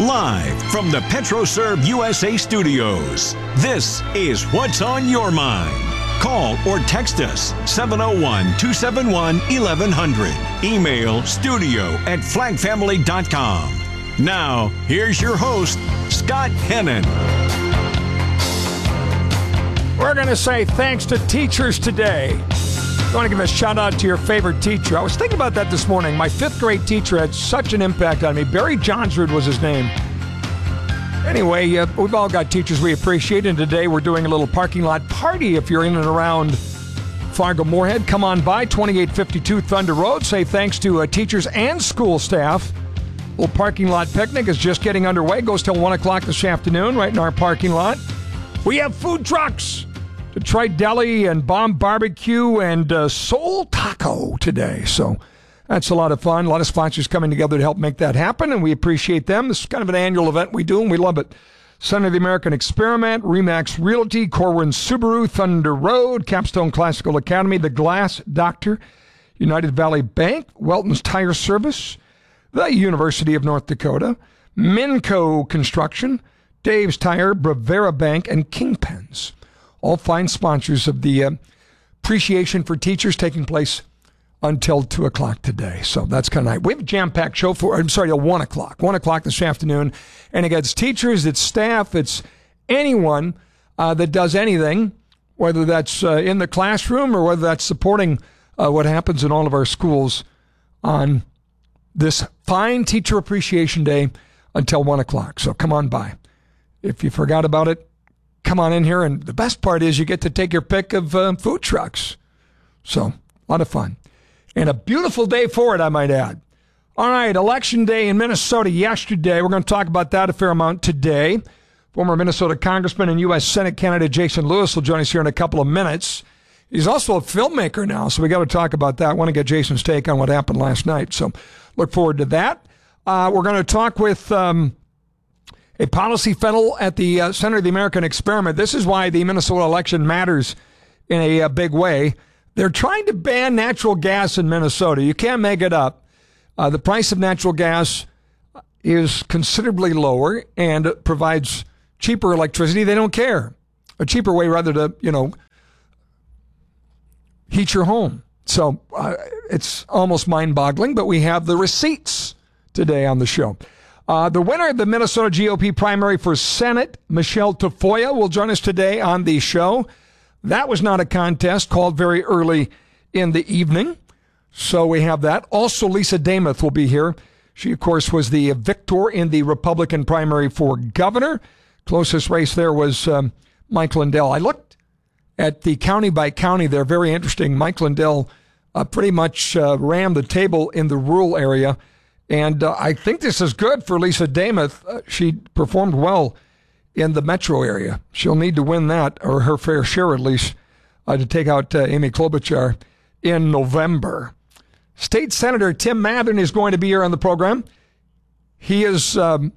Live from the PetroServe USA studios, this is What's on Your Mind. Call or text us 701-271-1100. Email studio@flagfamily.com. Now, here's your host, Scott Hennon. We're going to say thanks to teachers today. I want to give a shout out to your favorite teacher. I was thinking about that this morning. My fifth grade teacher had such an impact on me. Barry Johnsrud was his name. Anyway, we've all got teachers we appreciate, and today we're doing a little parking lot party. If you're in and around Fargo-Moorhead, come on by, 2852 Thunder Road. Say thanks to teachers and school staff. A little parking lot picnic is just getting underway. Goes till 1 o'clock this afternoon right in our parking lot. We have food trucks. Detroit Deli and Bomb Barbecue and Soul Taco today. So that's a lot of fun. A lot of sponsors coming together to help make that happen, and we appreciate them. This is kind of an annual event we do, and we love it. Center of the American Experiment, Remax Realty, Corwin Subaru, Thunder Road, Capstone Classical Academy, The Glass Doctor, United Valley Bank, Welton's Tire Service, the University of North Dakota, Minco Construction, Dave's Tire, Bravera Bank, and Kingpens. All fine sponsors of the Appreciation for Teachers taking place until 2 o'clock today. So that's kind of nice. We have a jam-packed show till 1 o'clock. 1 o'clock this afternoon. And again, it's teachers, it's staff, it's anyone that does anything, whether that's in the classroom or whether that's supporting what happens in all of our schools on this fine Teacher Appreciation Day until 1 o'clock. So come on by. If you forgot about it, come on in here, and the best part is you get to take your pick of food trucks. So, a lot of fun. And a beautiful day for it, I might add. All right, Election Day in Minnesota yesterday. We're going to talk about that a fair amount today. Former Minnesota Congressman and U.S. Senate candidate Jason Lewis will join us here in a couple of minutes. He's also a filmmaker now, so we got to talk about that. I want to get Jason's take on what happened last night, so look forward to that. We're going to talk with a policy fellow at the Center of the American Experiment. This is why the Minnesota election matters in a big way. They're trying to ban natural gas in Minnesota. You can't make it up. The price of natural gas is considerably lower and provides cheaper electricity. They don't care. A cheaper way, rather, to, heat your home. So it's almost mind-boggling, but we have the receipts today on the show. The winner of the Minnesota GOP primary for Senate, Michelle Tafoya, will join us today on the show. That was not a contest, called very early in the evening. So we have that. Also, Lisa Demuth will be here. She, of course, was the victor in the Republican primary for governor. Closest race there was Mike Lindell. I looked at the county by county. They're very interesting. Mike Lindell pretty much rammed the table in the rural area. And I think this is good for Lisa Demuth. She performed well in the metro area. She'll need to win that, or her fair share at least, to take out Amy Klobuchar in November. State Senator Tim Mathern is going to be here on the program. He is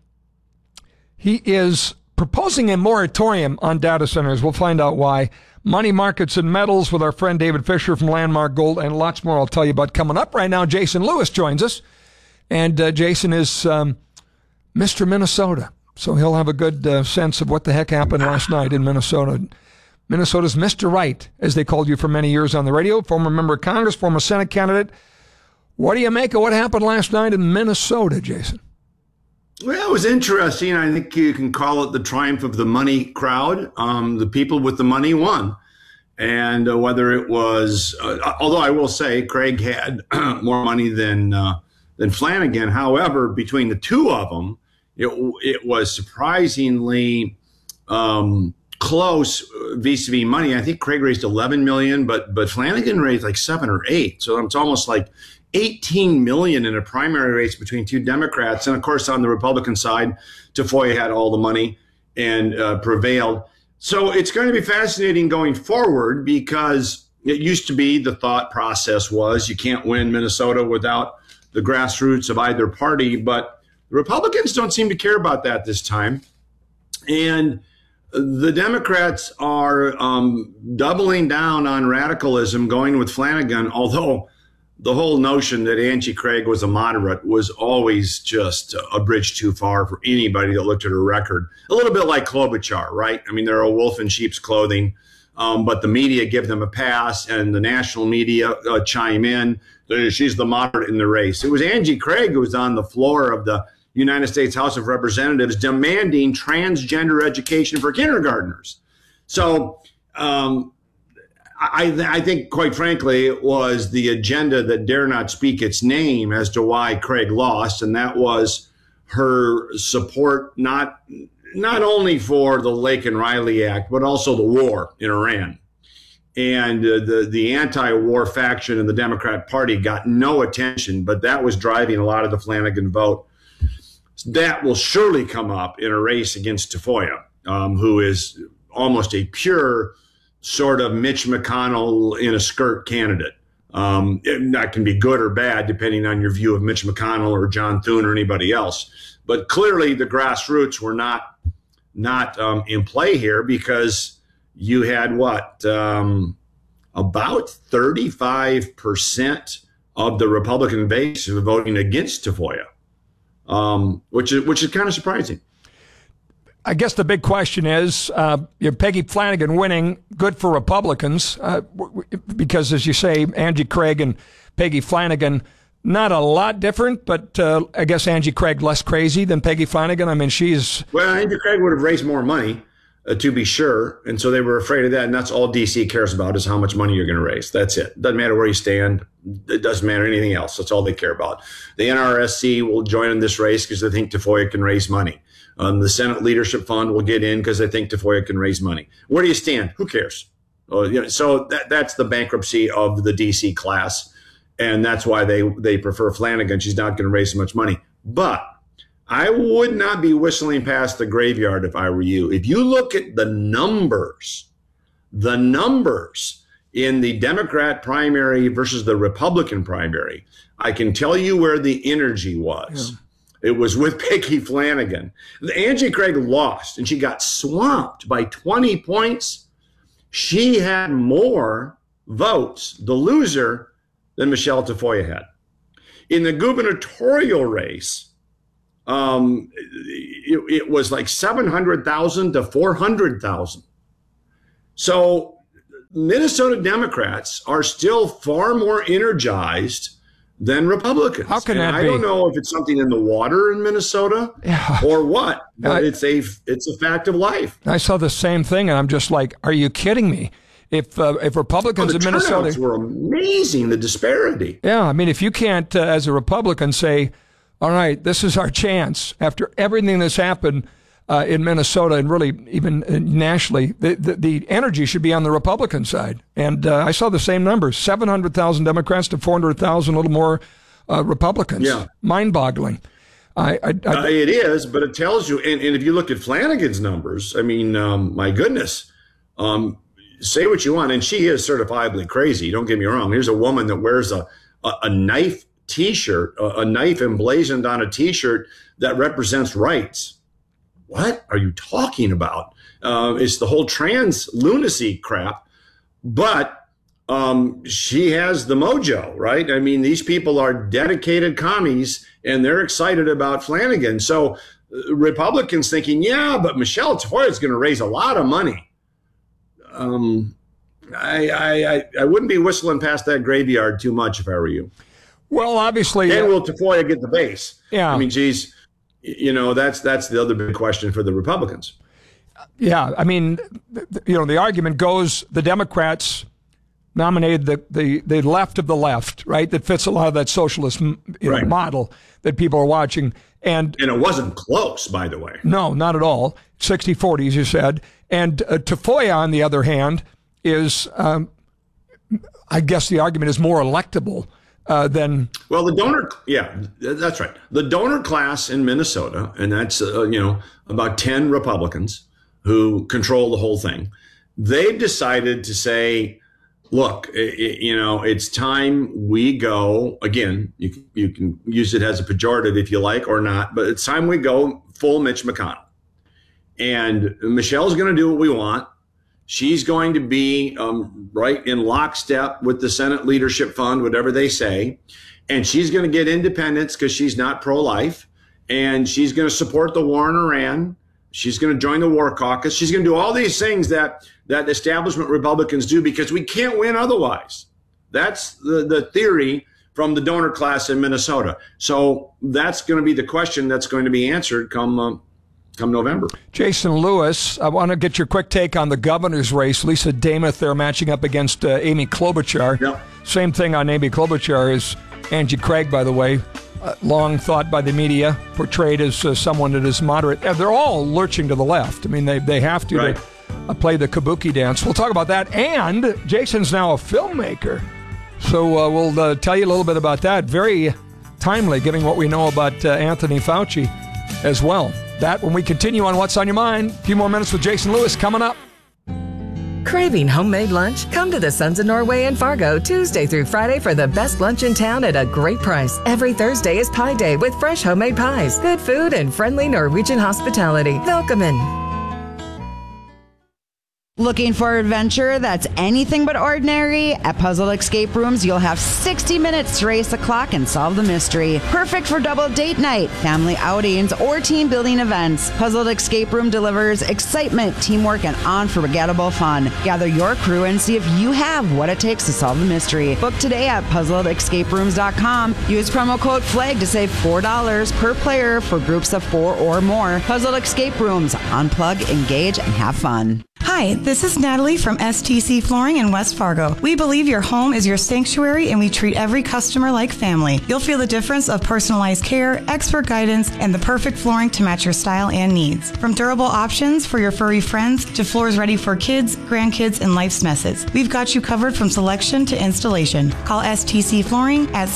proposing a moratorium on data centers. We'll find out why. Money markets and metals with our friend David Fisher from Landmark Gold, and lots more I'll tell you about coming up. Right now, Jason Lewis joins us. And Jason is Mr. Minnesota, so he'll have a good sense of what the heck happened last night in Minnesota. Minnesota's Mr. Right, as they called you for many years on the radio, former member of Congress, former Senate candidate. What do you make of what happened last night in Minnesota, Jason? Well, it was interesting. I think you can call it the triumph of the money crowd. The people with the money won. And whether it was, although I will say Craig had more money than Flanagan. However, between the two of them, it was surprisingly close vis-a-vis money. I think Craig raised $11 million, but Flanagan raised like 7 or 8. So it's almost like $18 million in a primary race between two Democrats. And of course, on the Republican side, Tafoya had all the money and prevailed. So it's going to be fascinating going forward, because it used to be the thought process was you can't win Minnesota without the grassroots of either party, but the Republicans don't seem to care about that this time. And the Democrats are doubling down on radicalism, going with Flanagan, although the whole notion that Angie Craig was a moderate was always just a bridge too far for anybody that looked at her record. A little bit like Klobuchar, right? I mean, they're a wolf in sheep's clothing, but the media give them a pass, and the national media chime in. She's the moderate in the race. It was Angie Craig who was on the floor of the United States House of Representatives demanding transgender education for kindergartners. So I think, quite frankly, it was the agenda that dare not speak its name as to why Craig lost, and that was her support not only for the Laken Riley Act, but also the war in Iran. And the anti-war faction in the Democrat Party got no attention, but that was driving a lot of the Flanagan vote. That will surely come up in a race against Tafoya, who is almost a pure sort of Mitch McConnell in a skirt candidate. That can be good or bad, depending on your view of Mitch McConnell or John Thune or anybody else. But clearly the grassroots were not in play here, because you had about 35% of the Republican base voting against Tafoya, which is kind of surprising. I guess the big question is, Peggy Flanagan winning, good for Republicans, because, as you say, Angie Craig and Peggy Flanagan, not a lot different, but I guess Angie Craig less crazy than Peggy Flanagan. I mean, Well, Angie Craig would have raised more money, to be sure, and so they were afraid of that, and that's all D.C. cares about, is how much money you're going to raise. That's it. Doesn't matter where you stand. It doesn't matter anything else. That's all they care about. The NRSC will join in this race because they think Tafoya can raise money. The Senate Leadership Fund will get in because they think Tafoya can raise money. Where do you stand? Who cares? So that's the bankruptcy of the D.C. class, and that's why they prefer Flanagan. She's not going to raise so much money. But I would not be whistling past the graveyard if I were you. If you look at the numbers in the Democrat primary versus the Republican primary, I can tell you where the energy was. Yeah. It was with Peggy Flanagan. Angie Craig lost, and she got swamped by 20 points. She had more votes, the loser, than Michelle Tafoya had. In the gubernatorial race, it was like 700,000 to 400,000. So Minnesota Democrats are still far more energized than Republicans. How can that be? I don't know if it's something in the water in Minnesota or what, but it's a fact of life. I saw the same thing, and I'm just like, are you kidding me? If Republicans in Minnesota, the turnouts were amazing, the disparity. Yeah, I mean, if you can't, as a Republican, say, all right, this is our chance after everything that's happened in Minnesota and really even nationally, the energy should be on the Republican side. And I saw the same numbers, 700,000 Democrats to 400,000, a little more Republicans. Yeah. Mind-boggling. It is, but it tells you, and if you look at Flanagan's numbers, I mean, my goodness, say what you want, and she is certifiably crazy, don't get me wrong. Here's a woman that wears a knife T-shirt, a knife emblazoned on a T-shirt that represents rights. What are you talking about? It's the whole trans lunacy crap, but she has the mojo, right? I mean, these people are dedicated commies, and they're excited about Flanagan. So Republicans thinking, yeah, but Michelle Tafoya is going to raise a lot of money. I wouldn't be whistling past that graveyard too much if I were you. Well, obviously, and will Tafoya get the base? Yeah, I mean, geez, that's the other big question for the Republicans. Yeah, I mean, the argument goes the Democrats nominated the left of the left, right? That fits a lot of that socialist model that people are watching, and it wasn't close, by the way. No, not at all. 60-40, as you said, and Tafoya, on the other hand, is I guess the argument is more electable. The donor, yeah, that's right. The donor class in Minnesota, and that's about 10 Republicans who control the whole thing. They've decided to say, look, it's time we go again. You can use it as a pejorative if you like or not, but it's time we go full Mitch McConnell. And Michelle's going to do what we want. She's going to be right in lockstep with the Senate Leadership Fund, whatever they say. And she's going to get independence because she's not pro-life. And she's going to support the war in Iran. She's going to join the war caucus. She's going to do all these things that establishment Republicans do because we can't win otherwise. That's the theory from the donor class in Minnesota. So that's going to be the question that's going to be answered come November. Jason Lewis, I want to get your quick take on the governor's race. Lisa Damath there matching up against Amy Klobuchar. Yep. Same thing on Amy Klobuchar as Angie Craig, by the way. Long thought by the media, portrayed as someone that is moderate. They're all lurching to the left. I mean, they have to, right, to play the kabuki dance. We'll talk about that. And Jason's now a filmmaker. So we'll tell you a little bit about that. Very timely, given what we know about Anthony Fauci as well. That when we continue on What's on Your Mind. A few more minutes with Jason Lewis coming up. Craving homemade lunch? Come to the Sons of Norway in Fargo Tuesday through Friday for the best lunch in town at a great price. Every Thursday is Pie Day with fresh homemade pies, good food, and friendly Norwegian hospitality. Welcome in. Looking for adventure that's anything but ordinary? At Puzzle Escape Rooms, you'll have 60 minutes to race the clock and solve the mystery. Perfect for double date night, family outings, or team building events. Puzzle Escape Room delivers excitement, teamwork, and unforgettable fun. Gather your crew and see if you have what it takes to solve the mystery. Book today at puzzledescaperooms.com. Use promo code FLAG to save $4 per player for groups of 4 or more. Puzzle Escape Rooms. Unplug, engage, and have fun. Hi, this is Natalie from STC Flooring in West Fargo. We believe your home is your sanctuary and we treat every customer like family. You'll feel the difference of personalized care, expert guidance, and the perfect flooring to match your style and needs. From durable options for your furry friends to floors ready for kids, grandkids, and life's messes. We've got you covered from selection to installation. Call STC Flooring at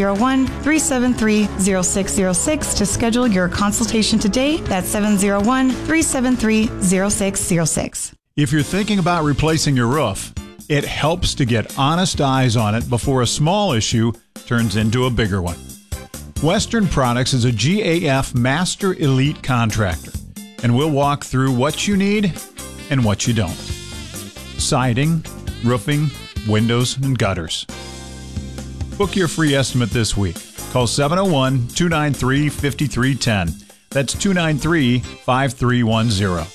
701-373-0606 to schedule your consultation today. That's 701-373-0606. If you're thinking about replacing your roof, it helps to get honest eyes on it before a small issue turns into a bigger one. Western Products is a GAF Master Elite contractor, and we'll walk through what you need and what you don't. Siding, roofing, windows, and gutters. Book your free estimate this week. Call 701-293-5310. That's 293-5310.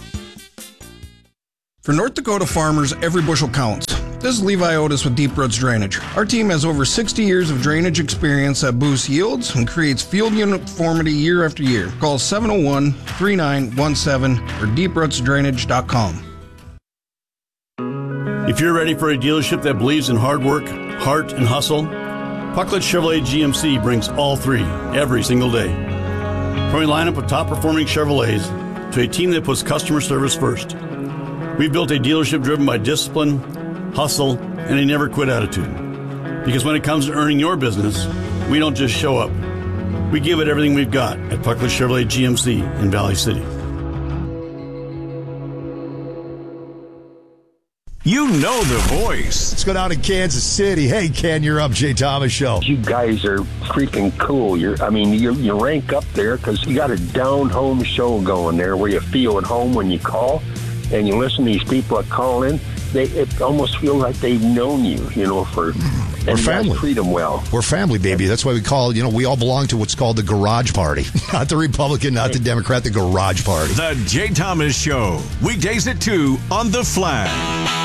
For North Dakota farmers, every bushel counts. This is Levi Otis with Deep Roots Drainage. Our team has over 60 years of drainage experience that boosts yields and creates field uniformity year after year. Call 701-3917 or deeprootsdrainage.com. If you're ready for a dealership that believes in hard work, heart, and hustle, Pucklet Chevrolet GMC brings all three every single day. From a lineup of top-performing Chevrolets to a team that puts customer service first. We've built a dealership driven by discipline, hustle, and a never-quit attitude. Because when it comes to earning your business, we don't just show up. We give it everything we've got at Pucklet Chevrolet GMC in Valley City. You know the voice. Let's go down to Kansas City. Hey, Ken, you're up, Jay Thomas Show. You guys are freaking cool. You rank up there because you got a down-home show going there where you feel at home when you call. And you listen to these people that call in, it almost feels like they've known you, We're family. Treat them well. We're family, baby. That's why we call, we all belong to what's called the Garage Party. Not the Republican, not the Democrat, the Garage Party. The Jay Thomas Show. Weekdays at 2 on The Flag.